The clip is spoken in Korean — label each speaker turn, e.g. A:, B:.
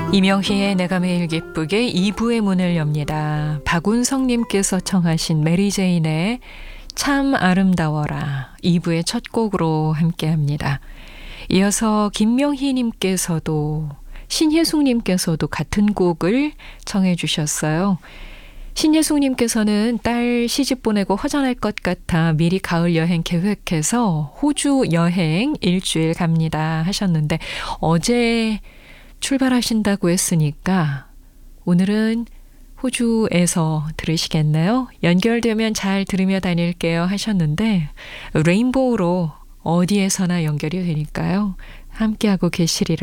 A: 이명희의 내가 매일 기쁘게 2부의 문을 엽니다. 박운성님께서 청하신 메리제인의 참 아름다워라 2부의 첫 곡으로 함께합니다. 이어서 김명희님께서도 신혜숙님께서도 같은 곡을 청해 주셨어요. 신예숙님께서는 딸 시집 보내고 허전할 것 같아 미리 가을 여행 계획해서 호주 여행 일주일 갑니다 하셨는데 어제 출발하신다고 했으니까 오늘은 호주에서 들으시겠나요? 연결되면 잘 들으며 다닐게요 하셨는데 레인보우로 어디에서나 연결이 되니까요. 함께하고 계시리라